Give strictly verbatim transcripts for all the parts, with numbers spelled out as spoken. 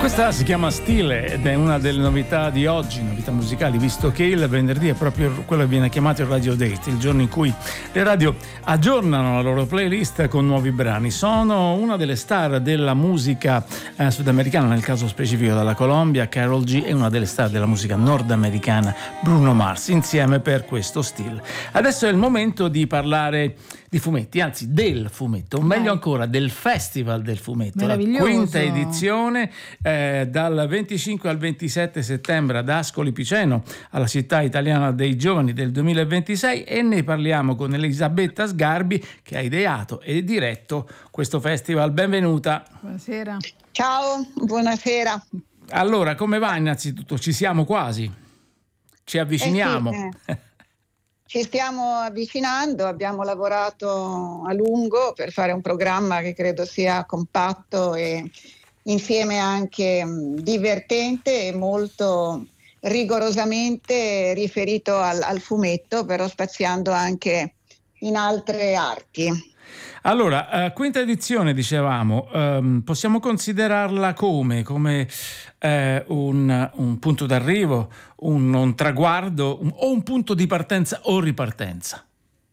Questa si chiama Stile ed è una delle novità di oggi, novità musicali, visto che il venerdì è proprio quello che viene chiamato il Radio Date, il giorno in cui le radio aggiornano la loro playlist con nuovi brani. Sono una delle star della musica eh, sudamericana, nel caso specifico dalla Colombia, Karol G, e una delle star della musica nordamericana, Bruno Mars, insieme per questo Stile. Adesso è il momento di parlare di fumetti, anzi del fumetto, o meglio ancora del Festival del Fumetto, la quinta edizione eh, dal venticinque al ventisette settembre ad Ascoli Piceno, alla Città Italiana dei Giovani del duemilaventisei, e ne parliamo con Elisabetta Sgarbi, che ha ideato e diretto questo festival. Benvenuta. Buonasera. Ciao, buonasera. Allora, come va innanzitutto? Ci siamo quasi? Ci avviciniamo? Eh sì, eh. Ci stiamo avvicinando, abbiamo lavorato a lungo per fare un programma che credo sia compatto e insieme anche divertente e molto rigorosamente riferito al, al fumetto, però spaziando anche in altre arti. Allora, uh, quinta edizione, dicevamo, um, possiamo considerarla come, come eh, un, un punto d'arrivo, un, un traguardo, un, o un punto di partenza o ripartenza?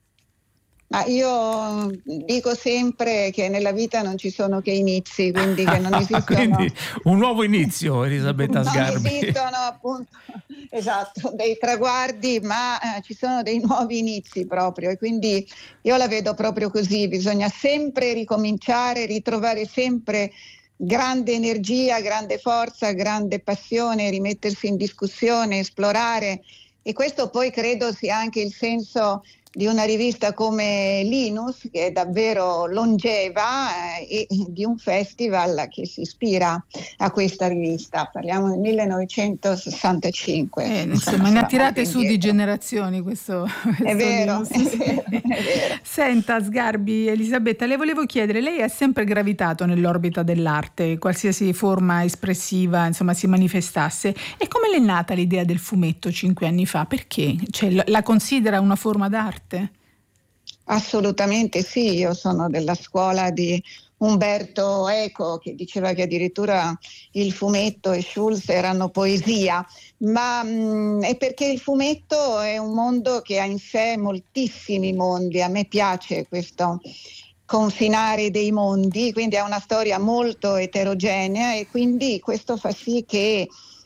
Ma io dico sempre che nella vita non ci sono che inizi, quindi che non esistono... Quindi un nuovo inizio, Elisabetta Sgarbi. Non esistono appunto, esatto, dei traguardi, ma eh, ci sono dei nuovi inizi proprio, e quindi io la vedo proprio così, bisogna sempre ricominciare, ritrovare sempre grande energia, grande forza, grande passione, rimettersi in discussione, esplorare, e questo poi credo sia anche il senso di una rivista come Linus, che è davvero longeva, eh, e di un festival che si ispira a questa rivista. Parliamo del millenovecentosessantacinque. Eh, insomma, ne ha tirate su di generazioni questo, questo è, vero, è vero, è vero. Senta Sgarbi, Elisabetta, le volevo chiedere, lei ha sempre gravitato nell'orbita dell'arte, qualsiasi forma espressiva insomma si manifestasse, e come le è nata l'idea del fumetto cinque anni fa? Perché? Cioè, la considera una forma d'arte? Assolutamente sì, io sono della scuola di Umberto Eco, che diceva che addirittura il fumetto e Schulz erano poesia, ma mh, è perché il fumetto è un mondo che ha in sé moltissimi mondi. A me piace questo confinare dei mondi, quindi ha una storia molto eterogenea, e quindi questo fa sì che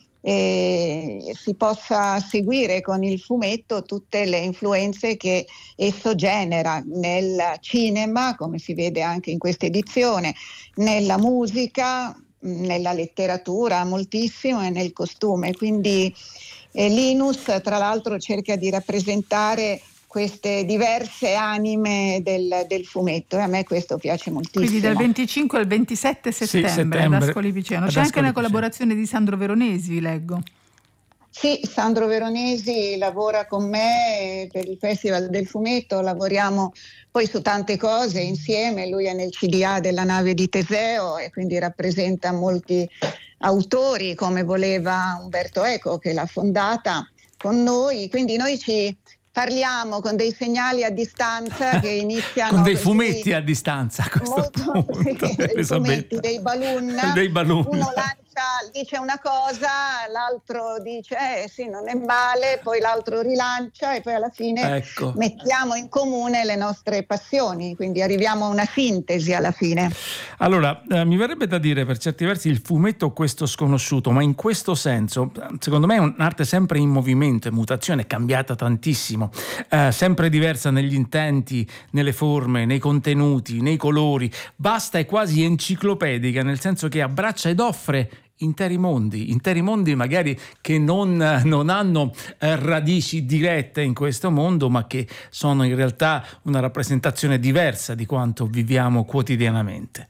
Eh, si possa seguire con il fumetto tutte le influenze che esso genera nel cinema, come si vede anche in questa edizione, nella musica, nella letteratura moltissimo, e nel costume. Quindi eh, Linus tra l'altro cerca di rappresentare queste diverse anime del, del fumetto, e a me questo piace moltissimo. Quindi dal venticinque al ventisette settembre, sì, settembre ad Ascoli Piceno. C'è anche una collaborazione di Sandro Veronesi, leggo. Sì, Sandro Veronesi lavora con me per il Festival del Fumetto, lavoriamo poi su tante cose insieme. Lui è nel C D A della Nave di Teseo e quindi rappresenta molti autori, come voleva Umberto Eco, che l'ha fondata con noi, quindi noi ci parliamo con dei segnali a distanza che iniziano con dei così, fumetti a distanza a questo molto, punto, sì, dei fumetti, dei balloon, dei balloon. Uno lancia, dice una cosa, l'altro dice eh sì, non è male, poi l'altro rilancia, e poi alla fine ecco. mettiamo in comune le nostre passioni, quindi arriviamo a una sintesi alla fine. Allora, eh, mi verrebbe da dire per certi versi il fumetto questo sconosciuto, ma in questo senso secondo me è un'arte sempre in movimento, in mutazione, cambiata tantissimo, eh, sempre diversa negli intenti, nelle forme, nei contenuti, nei colori, vasta e quasi enciclopedica, nel senso che abbraccia ed offre interi mondi, interi mondi magari che non, non hanno eh, radici dirette in questo mondo, ma che sono in realtà una rappresentazione diversa di quanto viviamo quotidianamente.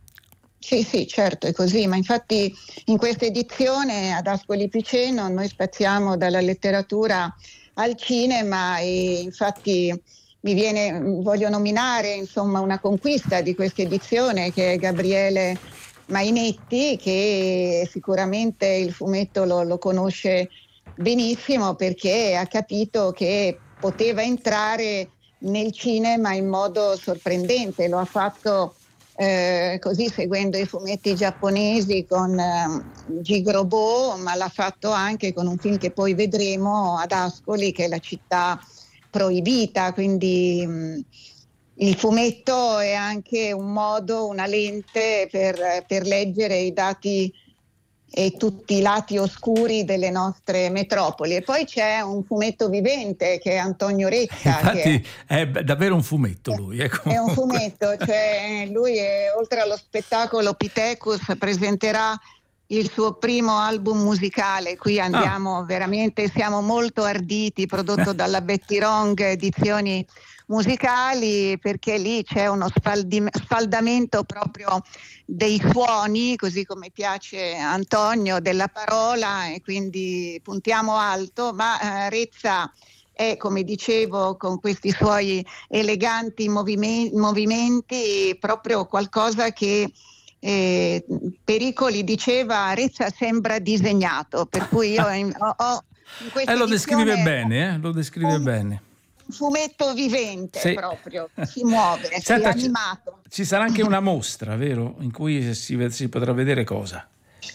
Sì, sì, certo, è così, ma infatti in questa edizione ad Ascoli Piceno noi spaziamo dalla letteratura al cinema, e infatti mi viene, voglio nominare insomma una conquista di questa edizione, che è Gabriele Mainetti, che sicuramente il fumetto lo, lo conosce benissimo, perché ha capito che poteva entrare nel cinema in modo sorprendente. Lo ha fatto eh, così seguendo i fumetti giapponesi con eh, Jigrobo, ma l'ha fatto anche con un film che poi vedremo ad Ascoli, che è La città proibita, quindi mh, il fumetto è anche un modo, una lente per, per leggere i dati e tutti i lati oscuri delle nostre metropoli. E poi c'è un fumetto vivente che è Antonio Rezza. Infatti che è, è davvero un fumetto lui. È, è un fumetto, cioè lui è, oltre allo spettacolo Pitecus, presenterà il suo primo album musicale. Qui andiamo ah. veramente, siamo molto arditi, prodotto dalla Betty Wrong Edizioni Musicali, perché lì c'è uno spaldi- spaldamento proprio dei suoni, così come piace a Antonio, della parola, e quindi puntiamo alto, ma eh, Rezza è, come dicevo, con questi suoi eleganti movimenti, movimenti proprio qualcosa che eh, Pericoli diceva: Rezza sembra disegnato, per cui io in, ho, ho in questa eh, lo descrive bene, eh? lo descrive un, bene. Un fumetto vivente, sì. proprio, si muove, Senta, si è animato. Ci sarà anche una mostra, vero? In cui si, si potrà vedere cosa?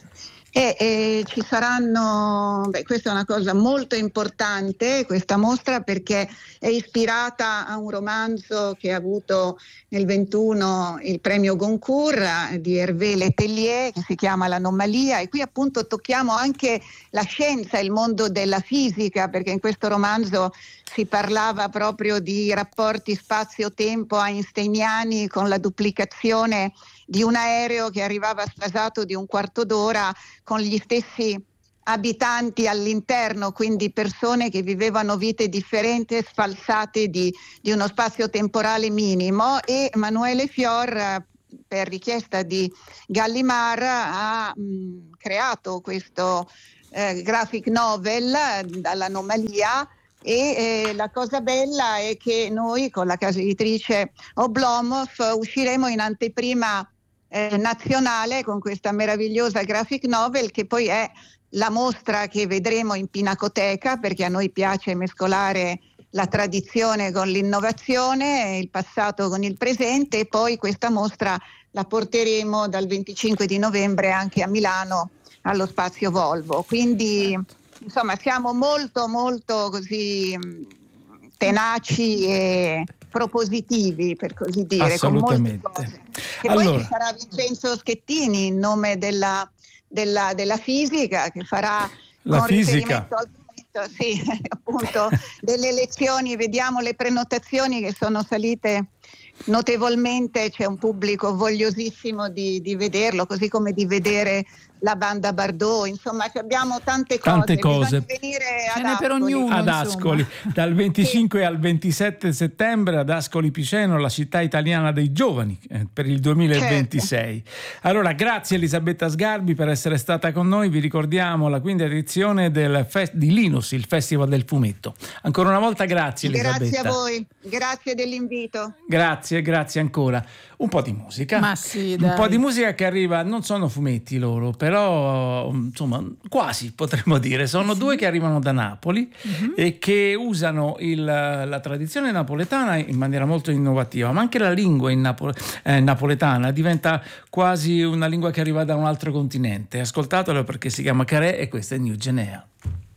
E, e ci saranno, beh, questa è una cosa molto importante, questa mostra, perché è ispirata a un romanzo che ha avuto nel ventuno il premio Goncourt di Hervé Letellier, che si chiama L'anomalia, e qui appunto tocchiamo anche la scienza, il mondo della fisica, perché in questo romanzo si parlava proprio di rapporti spazio-tempo einsteiniani, con la duplicazione di un aereo che arrivava sfasato di un quarto d'ora con gli stessi abitanti all'interno, quindi persone che vivevano vite differenti, sfalsate di, di uno spazio temporale minimo. E Emanuele Fior, per richiesta di Gallimard, ha mh, creato questo eh, graphic novel dall'anomalia. E eh, la cosa bella è che noi con la casa editrice Oblomov usciremo in anteprima eh, nazionale con questa meravigliosa graphic novel, che poi è la mostra che vedremo in Pinacoteca, perché a noi piace mescolare la tradizione con l'innovazione, il passato con il presente, e poi questa mostra la porteremo dal venticinque di novembre anche a Milano allo Spazio Volvo. Quindi insomma siamo molto molto così tenaci e propositivi, per così dire, assolutamente. Con molte cose. E allora, poi ci sarà Vincenzo Schettini in nome della, della, della fisica, che farà la con fisica riferimento al sì, appunto, delle lezioni. Vediamo le prenotazioni che sono salite notevolmente, c'è un pubblico vogliosissimo di, di vederlo, così come di vedere la banda Bardot. Insomma, abbiamo tante cose, tante cose. venire ad Ascoli. Per ognuno, ad Ascoli dal venticinque sì. al ventisette settembre ad Ascoli Piceno, la città italiana dei giovani, eh, per il duemilaventisei. Certo. Allora, grazie Elisabetta Sgarbi per essere stata con noi. Vi ricordiamo la quinta edizione del Fest- di Linus, il Festival del Fumetto. Ancora una volta grazie Elisabetta. Grazie a voi, grazie dell'invito. Grazie, grazie ancora. Un po' di musica. Ma sì, dai. Un po' di musica che arriva, non sono fumetti loro, però insomma quasi potremmo dire. Sono sì. due che arrivano da Napoli uh-huh. e che usano il, la tradizione napoletana in maniera molto innovativa, ma anche la lingua in Napo- eh, napoletana diventa quasi una lingua che arriva da un altro continente. Ascoltatelo perché si chiama Carè e questa è New Genea.